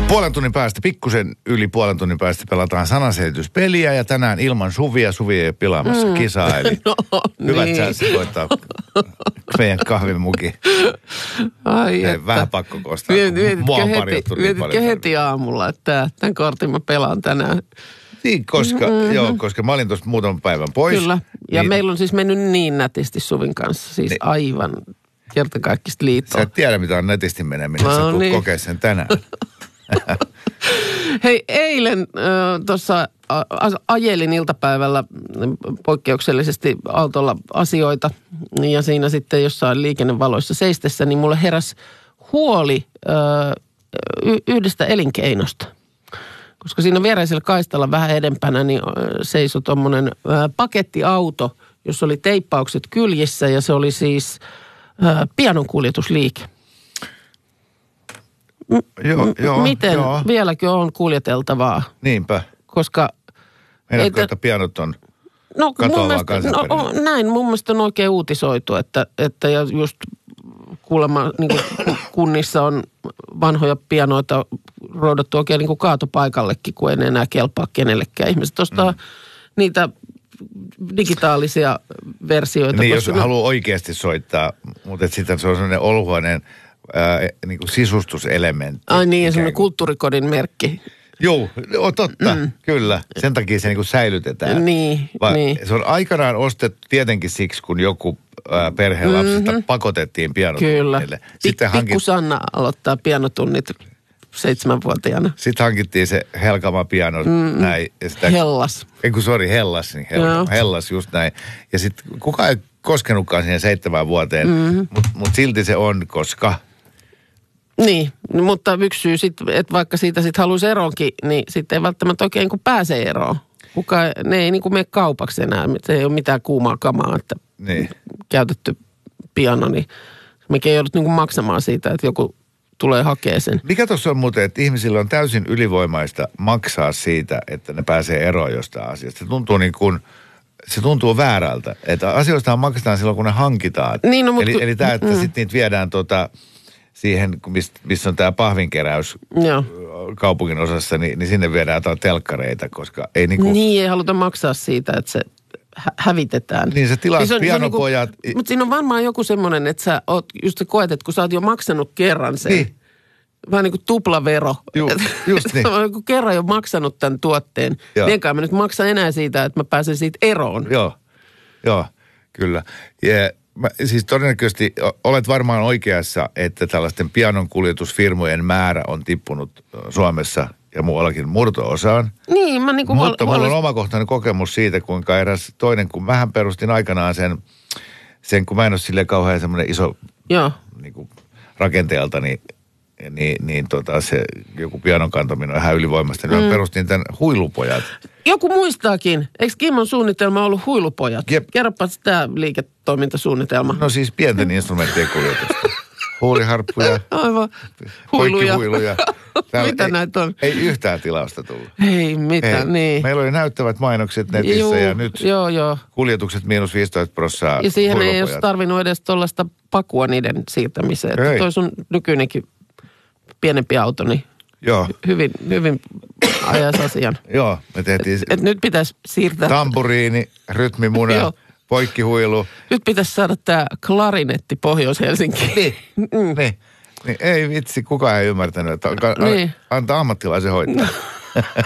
Puolen tunnin päästä, pikkusen yli puolen tunnin päästä pelataan sanaselityspeliä ja tänään ilman Suvia. Suvi ei ole pilaamassa kisaa, eli hyvät niin. Säässä voittaa meidän kahvimuki. Ai vähän pakko kostaa, mua on parjattu niin paljon. Heti aamulla, että tämän kortin mä pelaan tänään. Niin, koska mä olin tuossa muutaman päivän pois. Kyllä, ja niin, meillä on siis mennyt niin nätisti Suvin kanssa, siis niin, aivan kertakaikkista liittoa. Sä et tiedä, mitä on nätisti meneminen, sä tulet kokea sen tänään. Hei, eilen tuossa ajelin iltapäivällä poikkeuksellisesti autolla asioita ja siinä sitten jossain liikennevaloissa seistessä, niin mulle heräsi huoli yhdestä elinkeinosta. Koska siinä viereisellä kaistalla vähän edempänä niin seisoi tuommoinen pakettiauto, jossa oli teippaukset kyljissä ja se oli siis pianonkuljetusliike. Miten? Vieläkö on kuljeteltavaa? Niinpä. Koska... Meidätkö, että pianot on katoavaa kansanperinnettä? Näin, mun mielestä on oikein uutisoitu, että ja just kuulemma niin kunnissa on vanhoja pianoita roudattu oikein niin kuin kaatopaikallekin, kun ei enää kelpaa kenellekään. Ihmiset ostaa niitä digitaalisia versioita. Niin, jos haluaa oikeasti soittaa, mutta sitten se on sellainen olhuinen niin kuin sisustuselementti. Ai niin, semmoinen kulttuurikodin merkki. Joo, totta, kyllä. Sen takia se niin kuin säilytetään. Niin. Se on aikanaan ostettu tietenkin siksi, kun joku perhelapsista pakotettiin pianotunnille. Kyllä. Pikku Sanna aloittaa pianotunnit 7-vuotiaana. Sitten hankittiin se Helkama piano näin. Hellas. Hellas, niin Hellas just näin. Ja sitten kukaan ei koskenutkaan siihen 7 vuoteen, mutta silti se on, koska... Niin, mutta yksi syy sitten, että vaikka siitä sitten haluaisi eroonkin, niin sitten ei välttämättä oikein niin pääse eroon. Ne ei niin kuin mene kaupaksi enää, se ei ole mitään kuumaa kamaa, että käytetty piano, niin mikä joudut niin kuin maksamaan siitä, että joku tulee hakemaan sen. Mikä tuossa on muuten, että ihmisillä on täysin ylivoimaista maksaa siitä, että ne pääsee eroon jostain asiasta. Se tuntuu väärältä, että asioistahan maksetaan silloin, kun ne hankitaan. Niin, no, eli tämä, että sitten niitä viedään siihen, missä on tämä pahvinkeräys kaupungin osassa, niin sinne viedään jotain telkkareita, koska ei niinku... Niin, ei haluta maksaa siitä, että se hävitetään. Niin se tilas pianopojat... Mutta siinä on varmaan joku semmoinen, että sä koet, että kun sä oot jo maksanut kerran sen, niin. Vähän niin kuin tuplavero. Just niin. Kun kerran jo maksanut tämän tuotteen, niin enkä mä nyt maksa enää siitä, että mä pääsen siitä eroon. Joo, kyllä. Siis todennäköisesti olet varmaan oikeassa, että tällaisten pianonkuljetusfirmojen määrä on tippunut Suomessa ja muuallakin murto-osaan. Niin, mutta mulla on omakohtainen kokemus siitä, kuinka eräs toinen, kun mähän perustin aikanaan sen kun mä en ole silleen kauhean semmoinen iso niin kuin rakenteelta, se joku pianon kantaminen on ihan ylivoimasta. Niin perustin tämän Huilupojat. Joku muistaakin. Eikö Kimmon suunnitelma ollut Huilupojat? Jep. Kerropa tämä liiketoimintasuunnitelma. No siis pienten instrumenttien kuljetusta. Huuliharppuja. Aivan. Huiluja. Poikkihuiluja. Mitä näitä on? Ei yhtään tilausta tullut. Ei mitään, niin. Meillä oli näyttävät mainokset netissä ja nyt kuljetukset -15%. Ja siihen ei olisi tarvinnut edes tuollaista pakua niiden siirtämiseen. Että toi sun nykyinenkin pienempi auto, niin hyvin ajaisi asian. Joo, me tehtiin... Et nyt pitäisi siirtää... Tamburiini, rytmimuna, poikkihuilu. Nyt pitäisi saada tämä klarinetti Pohjois-Helsinkiin. Niin. Ei vitsi, kukaan ei ymmärtänyt, että antaa ammattilaisen hoitaa.